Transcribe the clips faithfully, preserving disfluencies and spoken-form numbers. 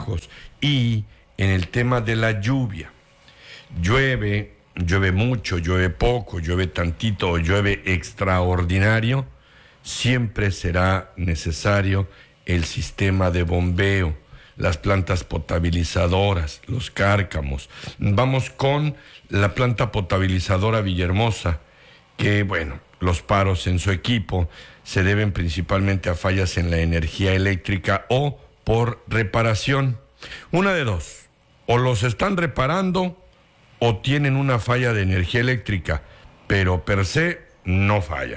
bajos. Y en el tema de la lluvia, llueve, llueve mucho, llueve poco, llueve tantito o llueve extraordinario, siempre será necesario el sistema de bombeo, las plantas potabilizadoras, los cárcamos. Vamos con la planta potabilizadora Villahermosa, que bueno, los paros en su equipo se deben principalmente a fallas en la energía eléctrica o por reparación. Una de dos, o los están reparando o tienen una falla de energía eléctrica, pero per se no fallan.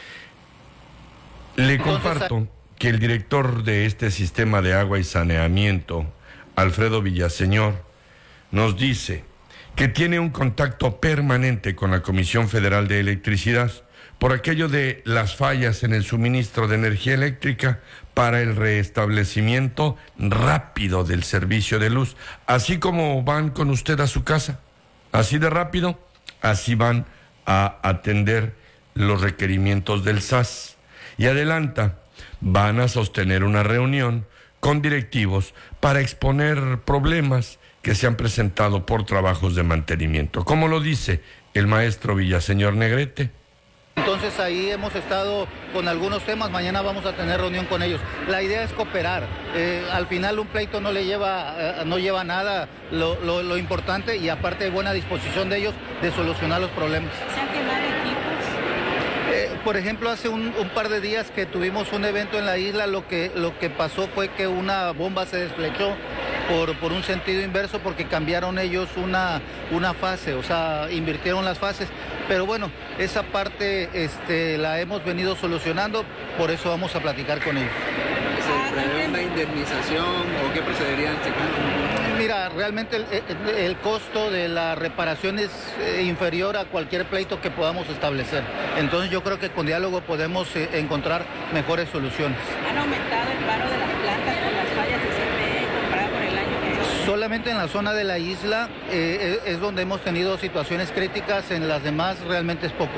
Le comparto que el director de este sistema de agua y saneamiento, Alfredo Villaseñor, nos dice que tiene un contacto permanente con la Comisión Federal de Electricidad por aquello de las fallas en el suministro de energía eléctrica para el restablecimiento rápido del servicio de luz. Así como van con usted a su casa, así de rápido, así van a atender los requerimientos del S A S. Y adelanta, van a sostener una reunión con directivos para exponer problemas que se han presentado por trabajos de mantenimiento. ¿Cómo lo dice el maestro Villaseñor Negrete? Entonces ahí hemos estado con algunos temas, mañana vamos a tener reunión con ellos. La idea es cooperar, eh, al final un pleito no le lleva, eh, no lleva nada, lo, lo, lo importante y aparte de buena disposición de ellos de solucionar los problemas. ¿Se han quemado equipos? Eh, por ejemplo, hace un, un par de días que tuvimos un evento en la isla, lo que, lo que pasó fue que una bomba se desflechó por, por un sentido inverso porque cambiaron ellos una, una fase, o sea, invirtieron las fases. Pero bueno, esa parte este, la hemos venido solucionando, por eso vamos a platicar con ellos. ¿Se prevé una indemnización o qué procedería en este caso? Mira, realmente el, el, el costo de la reparación es eh, inferior a cualquier pleito que podamos establecer. Entonces yo creo que con diálogo podemos eh, encontrar mejores soluciones. ¿Han aumentado el paro de las plantas con las fallas de C F E comparado con el año pasado? Solamente en la zona de la isla eh, es donde hemos tenido situaciones críticas, en las demás realmente es poco.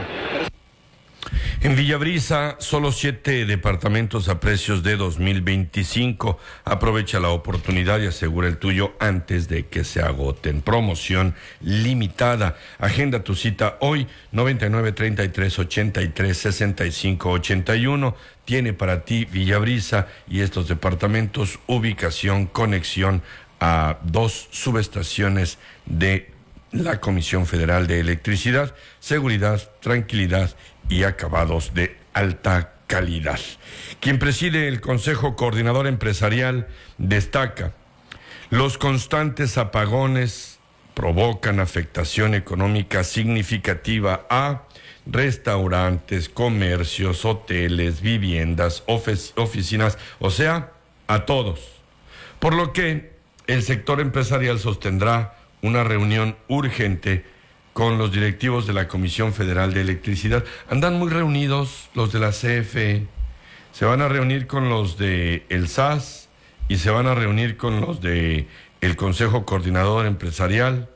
En Villabrisa, solo siete departamentos a precios de dos mil veinticinco. Aprovecha la oportunidad y asegura el tuyo antes de que se agoten. Promoción limitada. Agenda tu cita hoy, noventa y nueve, treinta y tres, ochenta y tres, sesenta y cinco, ochenta y uno. Tiene para ti Villabrisa y estos departamentos ubicación, conexión a dos subestaciones de la Comisión Federal de Electricidad, seguridad, tranquilidad y acabados de alta calidad. Quien preside el Consejo Coordinador Empresarial destaca: los constantes apagones provocan afectación económica significativa a restaurantes, comercios, hoteles, viviendas, ofic- oficinas, o sea, a todos. Por lo que el sector empresarial sostendrá una reunión urgente con los directivos de la Comisión Federal de Electricidad. Andan muy reunidos los de la C F E, se van a reunir con los de el S A S y se van a reunir con los de el Consejo Coordinador Empresarial.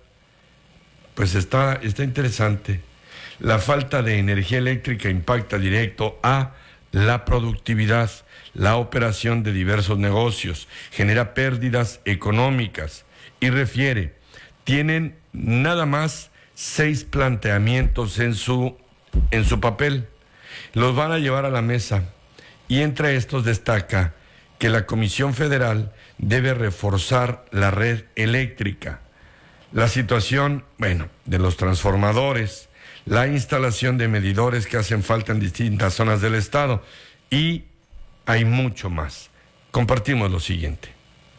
Pues está, está interesante. La falta de energía eléctrica impacta directo a la productividad, la operación de diversos negocios, genera pérdidas económicas y refiere, tienen nada más seis planteamientos en su, en su papel. Los van a llevar a la mesa y entre estos destaca que la Comisión Federal debe reforzar la red eléctrica, la situación, bueno, de los transformadores, la instalación de medidores que hacen falta en distintas zonas del estado y hay mucho más. Compartimos lo siguiente.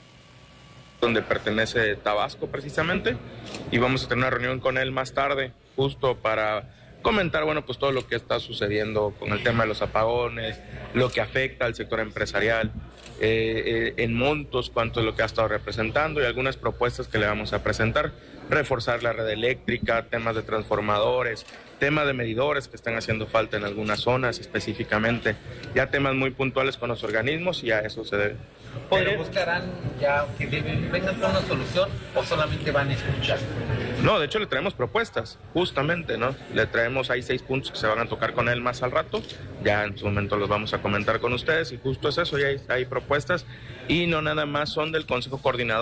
Donde pertenece Tabasco precisamente, y vamos a tener una reunión con él más tarde, justo para comentar, bueno, pues todo lo que está sucediendo con el tema de los apagones, lo que afecta al sector empresarial, eh, eh, en montos, cuánto es lo que ha estado representando y algunas propuestas que le vamos a presentar, reforzar la red eléctrica, temas de transformadores, temas de medidores que están haciendo falta en algunas zonas específicamente, ya temas muy puntuales con los organismos y a eso se debe. ¿Pero buscarán ya que vengan con una solución o solamente van a escuchar? No, de hecho le traemos propuestas, justamente, ¿no? Le traemos ahí seis puntos que se van a tocar con él más al rato, ya en su momento los vamos a comentar con ustedes y justo es eso, ya hay, hay propuestas y no nada más son del Consejo Coordinador.